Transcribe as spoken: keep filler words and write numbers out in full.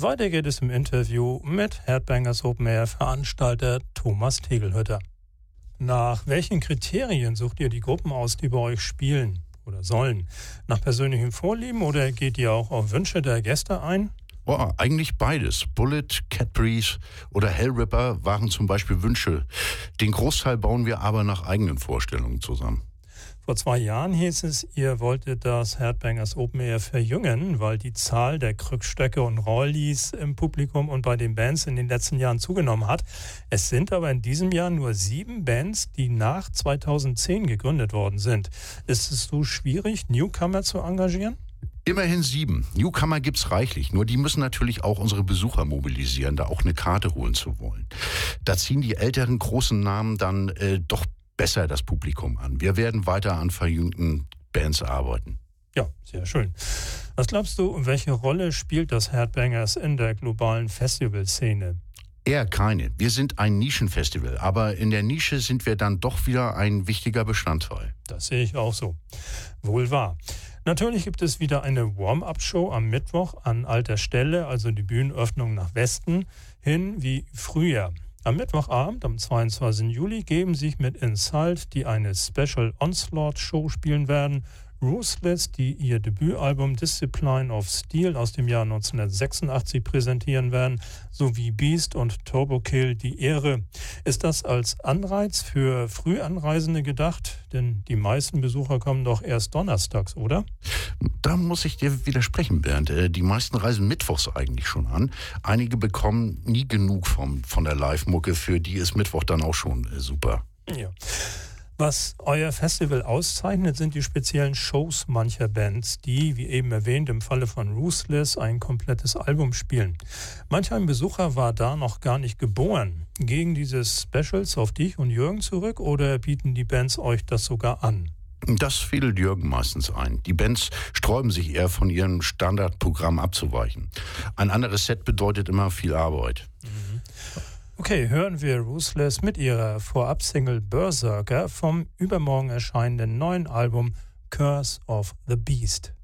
Weiter geht es im Interview mit Headbangers Open Air Veranstalter Thomas Tegelhütter. Nach welchen Kriterien sucht ihr die Gruppen aus, die bei euch spielen oder sollen? Nach persönlichem Vorlieben oder geht ihr auch auf Wünsche der Gäste ein? Oh, eigentlich beides. Bullet, Cat Breeze oder Hellripper waren zum Beispiel Wünsche. Den Großteil bauen wir aber nach eigenen Vorstellungen zusammen. Vor zwei Jahren hieß es, ihr wolltet das Headbangers Open Air verjüngen, weil die Zahl der Krückstöcke und Rollies im Publikum und bei den Bands in den letzten Jahren zugenommen hat. Es sind aber in diesem Jahr nur sieben Bands, die nach zweitausendzehn gegründet worden sind. Ist es so schwierig, Newcomer zu engagieren? Immerhin sieben. Newcomer gibt's reichlich, nur die müssen natürlich auch unsere Besucher mobilisieren, da auch eine Karte holen zu wollen. Da ziehen die älteren großen Namen dann äh, doch besser das Publikum an. Wir werden weiter an verjüngten Bands arbeiten. Ja, sehr schön. Was glaubst du, welche Rolle spielt das Headbangers in der globalen Festivalszene? Eher keine. Wir sind ein Nischenfestival, aber in der Nische sind wir dann doch wieder ein wichtiger Bestandteil. Das sehe ich auch so. Wohl wahr. Natürlich gibt es wieder eine Warm-up-Show am Mittwoch an alter Stelle, also die Bühnenöffnung nach Westen hin wie früher. Am Mittwochabend, am zweiundzwanzigsten Juli, geben sich mit Insult, die eine Special Onslaught-Show spielen werden, Ruthless, die ihr Debütalbum Discipline of Steel aus dem Jahr neunzehnhundertsechsundachtzig präsentieren werden, sowie Beast und Turbo Kill die Ehre. Ist das als Anreiz für Frühanreisende gedacht? Denn die meisten Besucher kommen doch erst donnerstags, oder? Da muss ich dir widersprechen, Bernd. Die meisten reisen mittwochs eigentlich schon an. Einige bekommen nie genug vom, von der Live-Mucke, für die ist Mittwoch dann auch schon super. Ja. Was euer Festival auszeichnet, sind die speziellen Shows mancher Bands, die, wie eben erwähnt, im Falle von Ruthless ein komplettes Album spielen. Manch ein Besucher war da noch gar nicht geboren. Gehen diese Specials auf dich und Jürgen zurück oder bieten die Bands euch das sogar an? Das fädelt Jürgen meistens ein. Die Bands sträuben sich eher von ihrem Standardprogramm abzuweichen. Ein anderes Set bedeutet immer viel Arbeit. Mhm. Okay, hören wir Ruthless mit ihrer Vorab-Single Berserker vom übermorgen erscheinenden neuen Album Curse of the Beast.